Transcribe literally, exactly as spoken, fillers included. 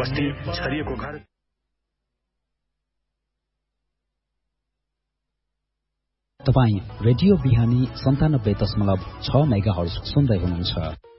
बस्ती छरिएको घर। तपाईँ रेडियो बिहानी सन्तानब्बे दशमलव छ मेगा हर्ज सुन्दै हुनुहुन्छ।